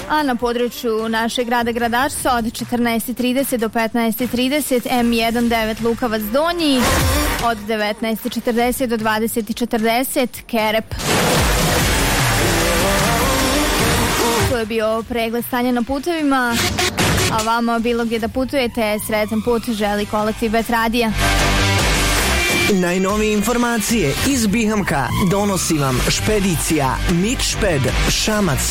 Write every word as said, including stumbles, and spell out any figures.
A na području našeg grada Gradačca od četrnaest i trideset do petnaest i trideset M devetnaest Lukavac Donji, od devetnaest i četrdeset do dvadeset i četrdeset Kerep. To je bio pregled stanja na putevima, a vama bilo gdje da putujete, sretan put želi kolektiv Bet Radija. Najnovije informacije iz Bihamka donosi vam špedicija Mitšped Šamac.